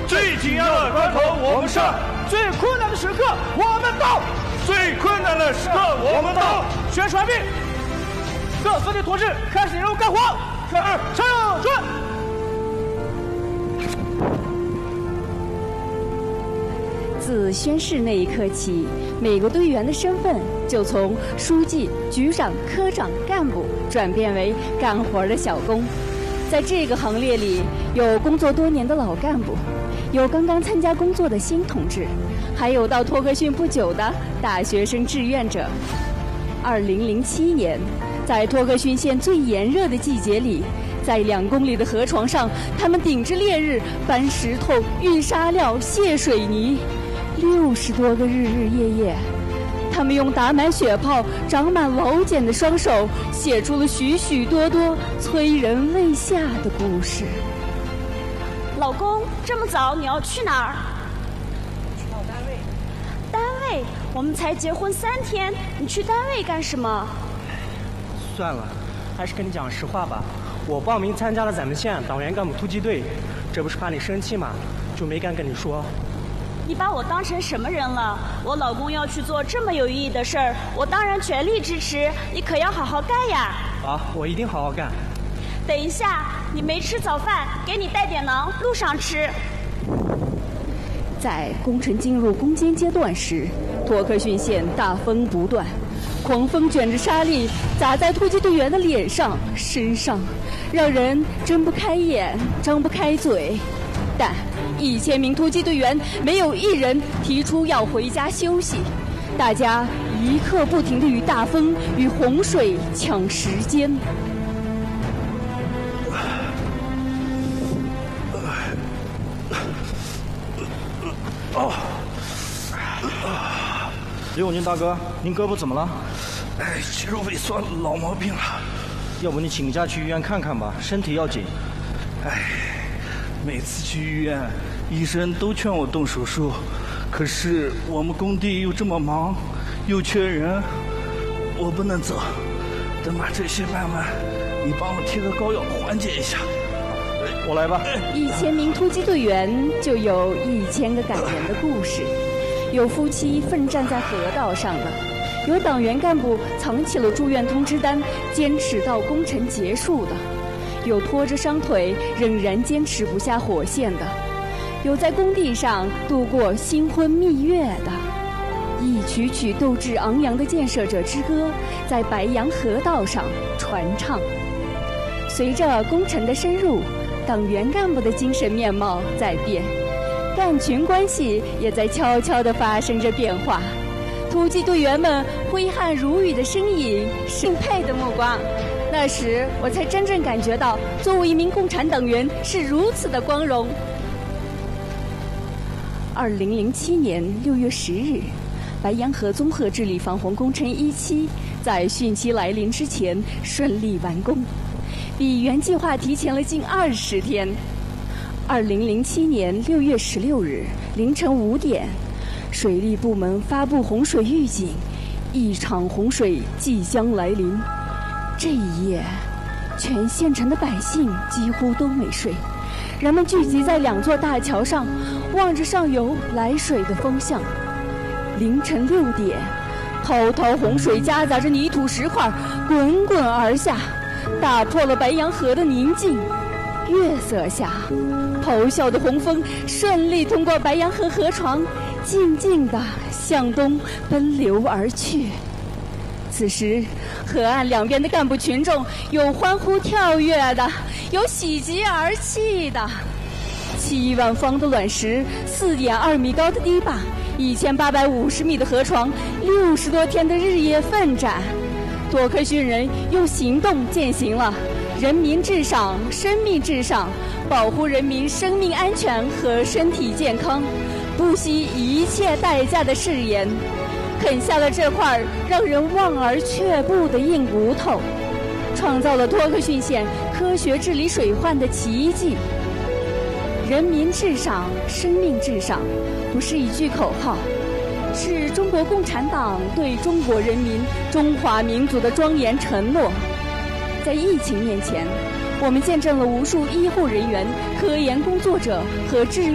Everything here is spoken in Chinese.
最紧要的关头我们上， 最困难的时刻我们到， 最困难的时刻我们到。 宣传兵，各分队同志开始任务干活。上传。 自宣誓那一刻起，每个队员的身份就从书记、局长、科长、干部转变为干活的小工。在这个行列里，有工作多年的老干部，有刚刚参加工作的新同志，还有到托克逊不久的大学生志愿者。2007年，在托克逊县最炎热的季节里，在2公里的河床上，他们顶着烈日搬石头、运沙料、卸水泥，60多个日日夜夜，他们用打满血泡、长满老茧的双手，写出了许许多多催人泪下的故事。 老公，这么早你要去哪儿？ 去趟单位。 单位？我们才结婚3天，你去单位干什么？ 算了，还是跟你讲实话吧。我报名参加了咱们县党员干部突击队，这不是怕你生气嘛，就没敢跟你说。 你把我当成什么人了？我老公要去做这么有意义的事儿，我当然全力支持，你可要好好干呀。 好，我一定好好干。 等一下，你没吃早饭，给你带点馕，路上吃。 在工程进入攻坚阶段时，托克逊县大风不断，狂风卷着沙粒砸在突击队员的脸上、身上，让人睁不开眼、张不开嘴。但1000名突击队员没有一人提出要回家休息，大家一刻不停地与大风与洪水抢时间。 李永军大哥，您胳膊怎么了？ 肌肉萎缩，老毛病了。 要不你请假去医院看看吧，身体要紧。 每次去医院，医生都劝我动手术，可是我们工地又这么忙，又缺人，我不能走。等把这些办完，你帮我贴个膏药缓解一下。 我来吧。 1000名突击队员就有1000个感人的故事，有夫妻奋战在河道上的，有党员干部藏起了住院通知单，坚持到工程结束的，有拖着伤腿仍然坚持不下火线的，有在工地上度过新婚蜜月的，一曲曲斗志昂扬的建设者之歌在白杨河道上传唱。随着工程的深入，党员干部的精神面貌在变，干群关系也在悄悄地发生着变化。突击队员们挥汗如雨的身影，敬佩的目光，那时我才真正感觉到作为一名共产党员是如此的光荣。2007年6月10日，白杨河综合治理防洪工程1期在汛期来临之前顺利完工，比原计划提前了近20天。2007年6月16日凌晨5点，水利部门发布洪水预警，一场洪水即将来临。这一夜，全县城的百姓几乎都没睡，人们聚集在2座大桥上，望着上游来水的风向。凌晨6点，滔滔洪水夹杂着泥土石块滚滚而下，打破了白杨河的宁静。月色下，咆哮的洪峰顺利通过白杨河河床，静静地向东奔流而去。此时，河岸两边的干部群众有欢呼跳跃的，有喜极而泣的。7万方的卵石，4.2米高的堤坝，1850米的河床，60多天的日夜奋战，托克逊人用行动践行了人民至上、生命至上，保护人民生命安全和身体健康，不惜一切代价的誓言，啃下了这块让人望而却步的硬骨头，创造了托克逊县科学治理水患的奇迹。人民至上，生命至上，不是一句口号，是中国共产党对中国人民、中华民族的庄严承诺。在疫情面前，我们见证了无数医护人员、科研工作者和志